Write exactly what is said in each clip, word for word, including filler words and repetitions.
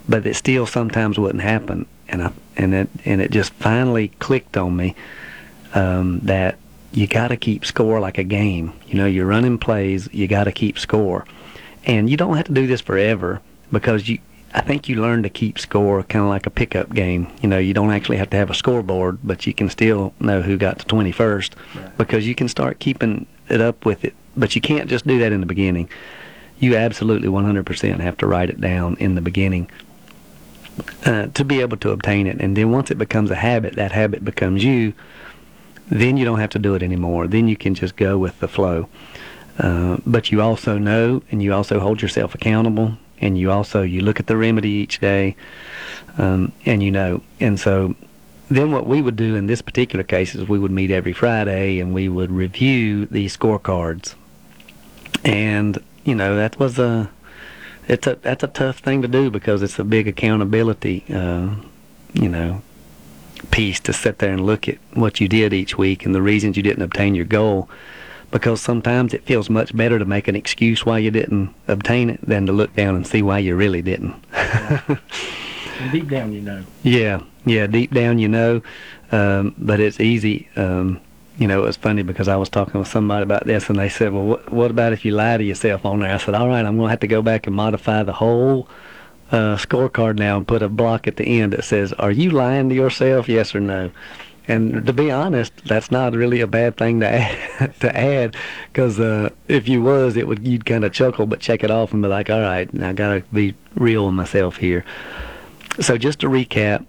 but it still sometimes wouldn't happen. And I and it and it just finally clicked on me um, that you got to keep score like a game. You know, you're running plays, you got to keep score, and you don't have to do this forever because you. I think you learn to keep score kind of like a pickup game. You know, you don't actually have to have a scoreboard, but you can still know who got to twenty-first right. because you can start keeping it up with it. But you can't just do that in the beginning. You absolutely one hundred percent have to write it down in the beginning uh, to be able to obtain it. And then once it becomes a habit, that habit becomes you, then you don't have to do it anymore. Then you can just go with the flow. Uh, but you also know, and you also hold yourself accountable. And you also, you look at the remedy each day, um, and you know. And so then what we would do in this particular case is we would meet every Friday, and we would review these scorecards. And, you know, that was a, it's a, that's a tough thing to do because it's a big accountability, uh, you know, piece to sit there and look at what you did each week and the reasons you didn't obtain your goal. Because sometimes it feels much better to make an excuse why you didn't obtain it than to look down and see why you really didn't. Yeah. Deep down you know. Yeah, yeah, deep down you know. Um, but it's easy. Um, you know, it was funny because I was talking with somebody about this, and they said, well, what, what about if you lie to yourself on there? I said, all right, I'm going to have to go back and modify the whole uh, scorecard now and put a block at the end that says, are you lying to yourself, yes or no? And to be honest, that's not really a bad thing to add, to add, because uh, if you was, it would you'd kind of chuckle, but check it off and be like, all right, now I gotta be real with myself here. So just to recap,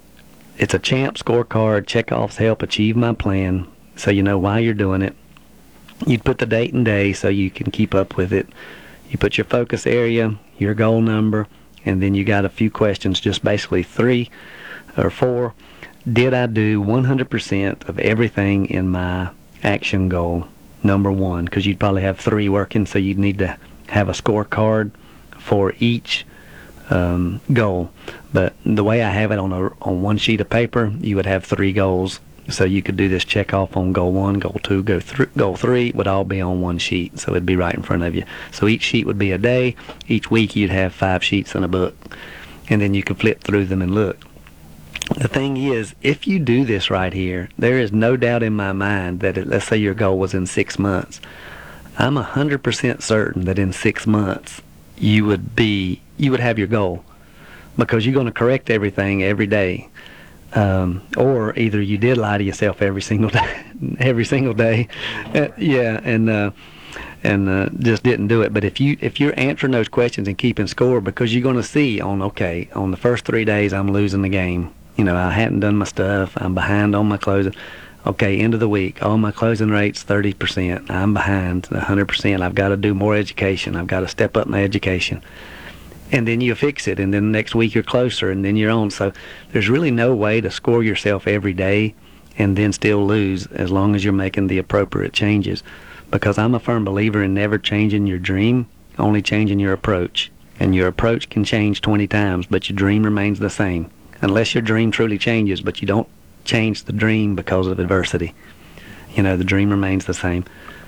it's a champ scorecard. Checkoffs help achieve my plan, so you know why you're doing it. You put the date and day so you can keep up with it. You put your focus area, your goal number, and then you got a few questions, just basically three or four. Did I do one hundred percent of everything in my action goal, number one? Because you'd probably have three working, so you'd need to have a scorecard for each um, goal. But the way I have it on a, on one sheet of paper, you would have three goals. So you could do this check off on goal one, goal two, go th- goal three would all be on one sheet. So it'd be right in front of you. So each sheet would be a day. Each week you'd have five sheets in a book. And then you could flip through them and look. The thing is, if you do this right here, there is no doubt in my mind that, it, let's say your goal was in six months. I'm one hundred percent certain that in six months you would be, you would have your goal, because you're going to correct everything every day. Um, or either you did lie to yourself every single day, every single day, uh, yeah, and uh, and uh, just didn't do it. But if you if you're answering those questions and keeping score, because you're going to see on okay, on the first three days I'm losing the game. You know, I hadn't done my stuff. I'm behind on my closing. Okay, end of the week. Oh, my closing rate's thirty percent. I'm behind one hundred percent. I've got to do more education. I've got to step up my education. And then you fix it, and then next week you're closer, and then you're on. So there's really no way to score yourself every day and then still lose as long as you're making the appropriate changes. Because I'm a firm believer in never changing your dream, only changing your approach. And your approach can change twenty times, but your dream remains the same. Unless your dream truly changes, but you don't change the dream because of adversity. You know, the dream remains the same.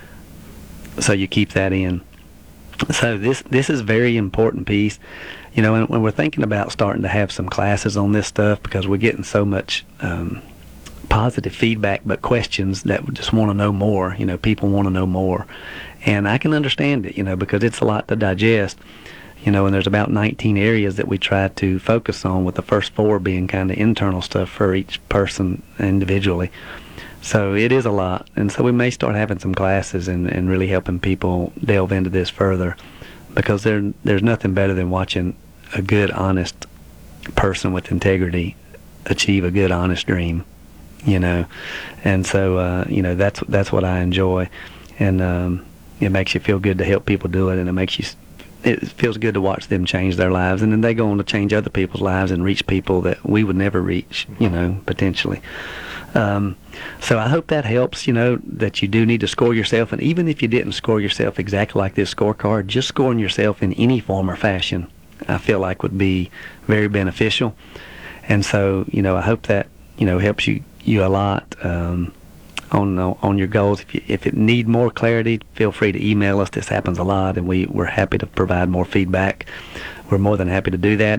So you keep that in. So this this is a very important piece. You know, when, when we're thinking about starting to have some classes on this stuff, because we're getting so much um, positive feedback, but questions that we just want to know more. You know, people want to know more. And I can understand it, you know, because it's a lot to digest. You know, and there's about nineteen areas that we try to focus on, with the first four being kind of internal stuff for each person individually. So it is a lot. And so we may start having some classes and, and really helping people delve into this further, because there there's nothing better than watching a good, honest person with integrity achieve a good, honest dream, you know. And so, uh, you know, that's that's what I enjoy. And um, it makes you feel good to help people do it, and it makes you... it feels good to watch them change their lives, and then they go on to change other people's lives and reach people that we would never reach, you know, potentially. Um, so I hope that helps, you know, that you do need to score yourself. And even if you didn't score yourself exactly like this scorecard, just scoring yourself in any form or fashion, I feel like would be very beneficial. And so, you know, I hope that, you know, helps you, you a lot. Um, on on your goals. If you if it need more clarity, feel free to email us. This happens a lot, and we we're happy to provide more feedback. We're more than happy to do that.